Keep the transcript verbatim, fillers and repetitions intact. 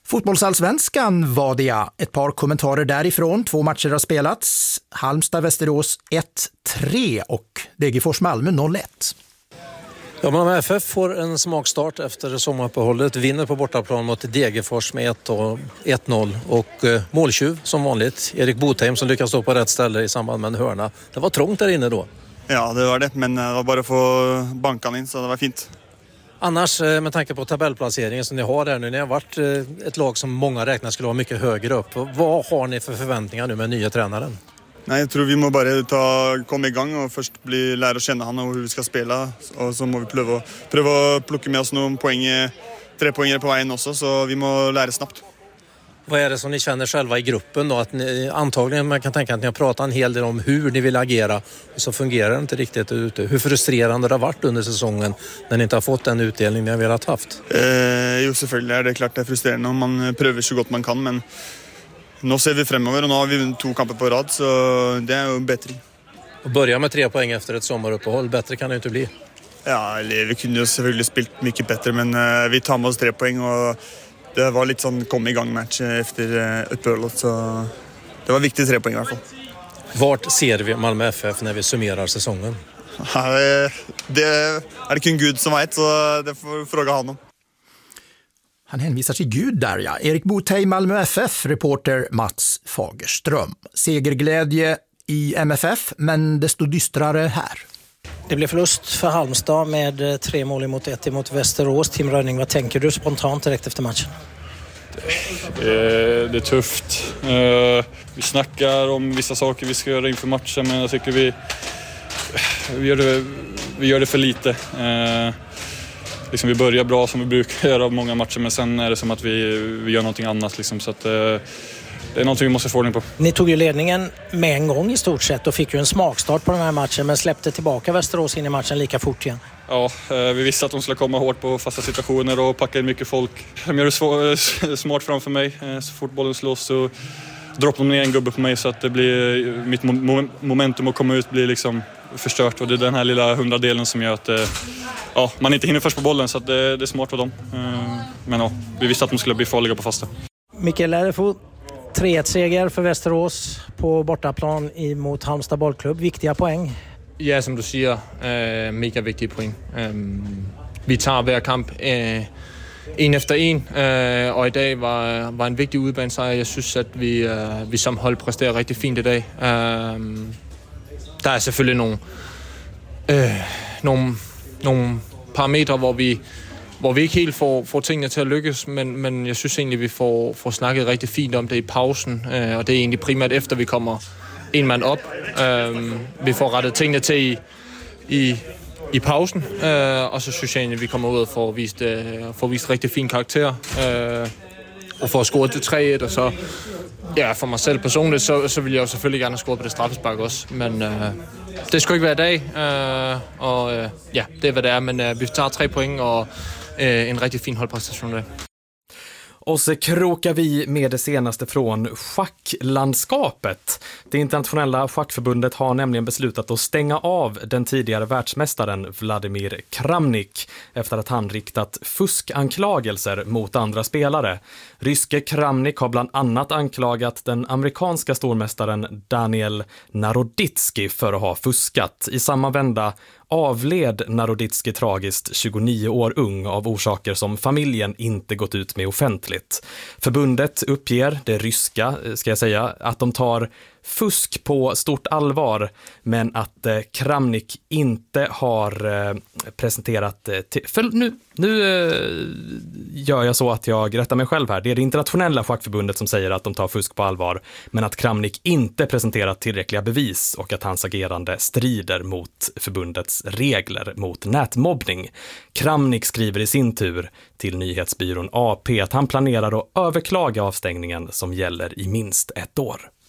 Fotbollsallsvenskan var det ja. Ett par kommentarer därifrån. Två matcher har spelats. Halmstad-Västerås ett tre och Degerfors-Malmö noll ett. Ja, Malmö F F får en smakstart efter sommaruppehållet. Vinner på bortaplan mot Degerfors med ett noll. Och eh, måltjuv som vanligt. Erik Botheim som lyckas stå på rätt ställe i samband med en hörna. Det var trångt där inne då. Ja, det var det. Men det var bara att få bankan in så det var fint. Annars, med tanke på tabellplaceringen som ni har där nu, ni har varit ett lag som många räknar skulle vara mycket högre upp. Vad har ni för förväntningar nu med nya tränaren? Nej, jag tror vi må bara ta, komma igång och först bli, lära känna han och hur vi ska spela. Och så må vi pröva, pröva plocka med oss några poäng, tre poänger på vägen också, så vi må lära snabbt. Vad är det som ni känner själva i gruppen då? Att ni, antagligen man kan tänka att ni har pratat en hel del om hur ni vill agera och så fungerar det inte riktigt ute. Hur frustrerande det har varit under säsongen när ni inte har fått den utdelning ni har velat haft? Eh, jo, selvfølgelig är det klart det är frustrerande om man prövar så gott man kan, men nu ser vi fremover och nu har vi två kamper på rad, så det är ju bättre. Och börja med tre poäng efter ett sommaruppehåll, bättre kan det inte bli. Ja, vi kunde ju selvfølgelig spilt mycket bättre, men eh, vi tar med oss tre poäng och det var lite sån kom igång match efter uppehållet, så det var viktigt tre poäng i alla fall. Vart ser vi Malmö F F när vi summerar säsongen? Ja, det är det kun Gud som vet, så det får fråga honom. Han hänvisar till Gud där ja. Erik Botheim, Malmö F F, reporter Mats Fagerström. Segerglädje i M F F, men desto dystrare här. Det blev förlust för Halmstad med tre mål emot ett emot Västerås. Tim Rönning, vad tänker du spontant direkt efter matchen? Det är tufft. Vi snackar om vissa saker vi ska göra inför matchen, men jag tycker vi, vi, gör, det, vi gör det för lite. Liksom vi börjar bra som vi brukar göra många matcher, men sen är det som att vi, vi gör någonting annat. Liksom, så att, det är någonting vi måste få ordning på. Ni tog ju ledningen med en gång i stort sett och fick ju en smakstart på den här matchen, men släppte tillbaka Västerås in i matchen lika fort igen. Ja, vi visste att de skulle komma hårt på fasta situationer och packa in mycket folk. De gör det svår, smart framför mig. Så fort bollen slås så droppar de ner en gubbe på mig, så att det blir, mitt momentum att komma ut blir liksom förstört. Och det är den här lilla hundradelen som gör att ja, man inte hinner först på bollen, så att det, det är smart för dem. Men ja, vi visste att de skulle bli farliga på fasta. Mikael Lärefot, tre ett-seger för Västerås på bortaplan mot Halmstad bollklubb. Viktiga poäng. Ja, som du siger, øh, mega vigtige point. Øh, vi tager hver kamp øh, en efter en, øh, og i dag var, var en vigtig udebanesejr. Jeg synes, at vi, øh, vi som hold præsterer rigtig fint i dag. Øh, der er selvfølgelig nogle, øh, nogle, nogle parametre, hvor vi, hvor vi ikke helt får, får tingene til at lykkes, men, men jeg synes egentlig, vi får, får snakket rigtig fint om det i pausen, øh, og det er egentlig primært efter, vi kommer en mand op. Øh, vi får rettet tingene til i, i, i pausen, øh, og så synes jeg egentlig, vi kommer ud og får vist, øh, får vist rigtig fin karakter, øh, og får scoret til tre et, og så ja, for mig selv personligt, så, så vil jeg jo selvfølgelig gerne have scoret på det straffespark også, men øh, det skulle ikke være i dag, øh, og øh, ja, det er hvad det er, men øh, vi tager tre point og øh, en rigtig fin holdpræstation i dag. Och så krokar vi med det senaste från schacklandskapet. Det internationella schackförbundet har nämligen beslutat att stänga av den tidigare världsmästaren Vladimir Kramnik efter att han riktat fuskanklagelser mot andra spelare. Ryske Kramnik har bland annat anklagat den amerikanska stormästaren Daniel Naroditsky för att ha fuskat. I samma vända avled Naroditsky tragiskt tjugonio år ung av orsaker som familjen inte gått ut med offentligt. Förbundet uppger, det ryska ska jag säga, att de tar fusk på stort allvar, men att eh, Kramnik inte har eh, presenterat eh, till, för nu, nu eh, gör jag så att jag rättar mig själv här. Det är det internationella schackförbundet som säger att de tar fusk på allvar, men att Kramnik inte presenterat tillräckliga bevis och att hans agerande strider mot förbundets regler mot nätmobbning. Kramnik skriver i sin tur till nyhetsbyrån A P att han planerar att överklaga avstängningen som gäller i minst ett år.